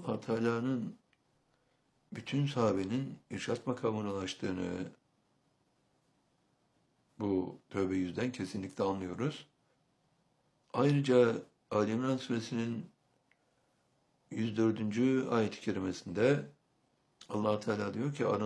Allah Teala'nın bütün sahabenin irşat makamına ulaştığını bu Tevbe 100'den kesinlikle anlıyoruz. Ayrıca Ali İmran suresinin 104. ayet-i kerimesinde Allah Teala diyor ki